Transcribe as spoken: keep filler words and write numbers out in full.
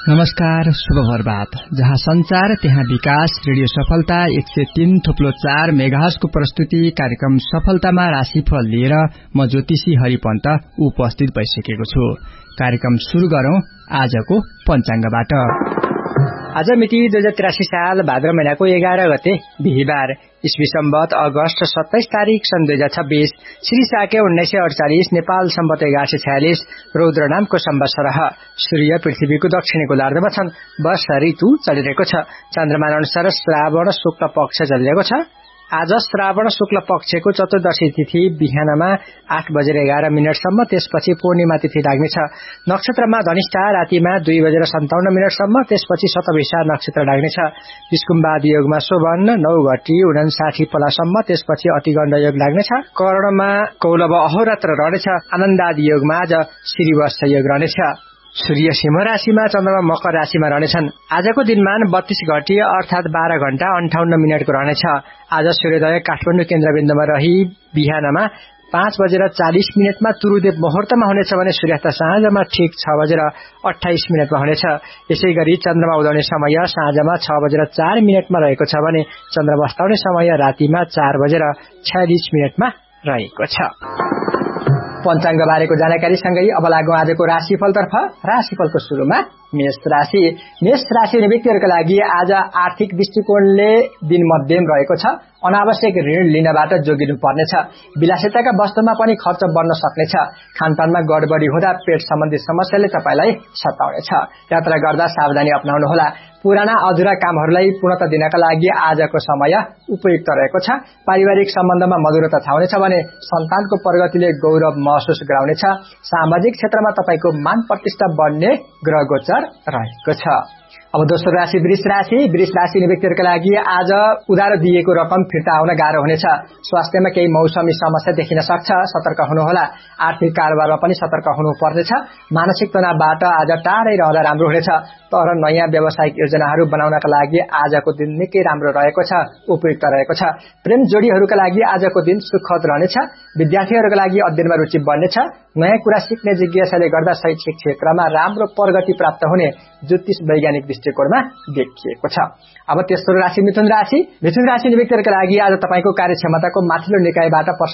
नमस्कार, शुभ प्रभात। जहाँ संचार त्यहाँ विकास। रेडियो सफलता एक सय तीन थुप्लो चार मेगाहर्जको प्रस्तुति कार्यक्रम सफलतामा राशिफल लिएर म ज्योतिषी हरिपन्त उपस्थित भइसकेको छु। कार्यक्रम शुरू गरौं आजको पञ्चाङ्गबाट। आज मिति दुई हजार त्रियासी साल भाद्र महिनाको एघार गते बिहिबार, ईस्वी सम्वत अगस्त सत्ताइस तारीक सन् दुई हजार छब्बीस, श्री साके उन्नाइस सय अडचालिस, नेपाल सम्वत एघार सय छयालिस, रौद्र नामको सम्वत्सरः। सूर्य पृथ्वीको दक्षिणी गोलार्धमा छन्। वर्षा ऋतु चलिरहेको छ। चन्द्रमा अनुसार श्रावण शुक्ल पक्ष चलिरहेको छ। आज श्रावण शुक्ल पक्षको चतुर्दशी तिथि बिहानमा आठ बजेर एघार मिनटसम्म, त्यसपछि पूर्णिमा तिथि लाग्नेछ। नक्षत्रमा धनिष्ठा रातिमा दुई बजेर सन्ताउन्न मिनटसम्म, त्यसपछि शतभिषा नक्षत्र लाग्नेछ। विष्कुम्बाद योगमा शोभन नौ घटी उनासाठी पलासम्म, त्यसपछि अतिगण्ड योग लाग्नेछ। कर्णमा कौलव अहोरात्र रहनेछ। आनन्दादि योगमा आज श्रीवत्स योग रहनेछ। सूर्य सिंह राशिमा, चन्द्रमा मकर राशिमा रहनेछन्। आजको दिनमान बत्तीस घटी अर्थात बाह्र घण्टा अन्ठाउन्न मिनटको रहनेछ। आज सूर्योदय काठमाडौँ केन्द्रबिन्दुमा रही बिहानमा पाँच बजेर चालिस मिनटमा तुरुदेव मुहुर्तमा हुनेछ भने सूर्यास्त साँझमा ठिक छ बजेर अठाइस मिनटमा हुनेछ। यसै गरी चन्द्रमा उदाउने समय साँझमा छ बजेर चार मिनटमा रहेको छ भने चन्द्रमा अस्ताउने समय रातिमा चार बजेर छयालिस मिनटमा रहेको छ। पञ्चाङ्ग बारेको जानकारीसँगै अब लागौं आजको राशिफलतर्फ। राशिफलको सुरुमा मेष राशि। मेष राशि व्यक्तिहरूका लागि आज आर्थिक दृष्टिकोणले दिन मध्यम रहेको छ। अनावश्यक ऋण लिनबाट जोगिनु पर्नेछ। विलासिताका वस्तुमा पनि खर्च बढ्न सक्नेछ। खानपानमा गडबडी हुँदा पेट सम्बन्धी समस्याले तपाईलाई सताउनेछ। यात्रा गर्दा सावधानी अपनाउनुहोला। पुराना अधुरा कामहरूलाई पूर्णता दिनका लागि आजको समय उपयुक्त रहेको छ। पारिवारिक सम्बन्धमा मधुरता छाउनेछ भने सन्तानको प्रगतिले गौरव महसुस गराउनेछ। सामाजिक क्षेत्रमा तपाईको मान प्रतिष्ठा बढ्ने ग्रह गोचर रहेको छ। अब दोस्रो राशि वृष राशि। वृष राशि व्यक्तिहरूका लागि आज उधार दिएको रकम फिर्ता आउन गाह्रो हुनेछ। स्वास्थ्यमा केही मौसमी समस्या देखिन सक्छ, सतर्क हुनुहोला। आर्थिक कारोबारमा पनि सतर्क हुनुपर्नेछ। मानसिक तनावबाट आज टाढै रहँदा राम्रो हुनेछ। तर नयाँ व्यावसायिक योजनाहरू बनाउनका लागि आजको दिन निकै राम्रो रहेको छ, उपयुक्त रहेको छ। प्रेम जोडीहरूका लागि आजको दिन सुखद रहनेछ। विद्यार्थीहरूका लागि अध्ययनमा रुचि बढ्नेछ। नयाँ कुरा सिक्ने जिज्ञासाले गर्दा शैक्षिक क्षेत्रमा राम्रो प्रगति प्राप्त हुने ज्योतिष वैज्ञानिक दृष्टिकोणमा देखिएको छ। अब तेस्रो राशि मिथुन राशि। मिथुन राशि व्यक्तिहरूका लागि आज तपाईको कार्यक्षमताको माथिल्लो निकायबाट